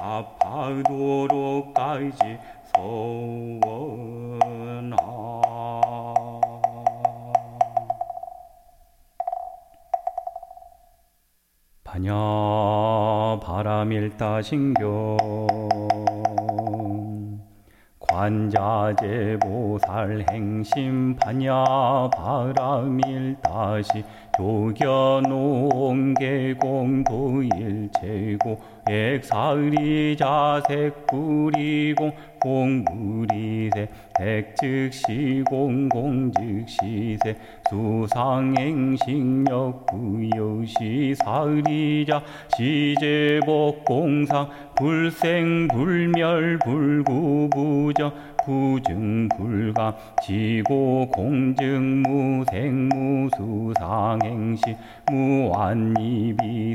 아파도록까지 소원하. 반야 바라밀다신경 관자재보살 행심 반야 바라밀다시 조견온 계공도일체고 액사리자색불이공 공불이세 색즉시공공즉시세 수상행식력부여시사리자 시제법공상 불생불멸불구부정 부증불감 지고공증무생무수상행식 무한이비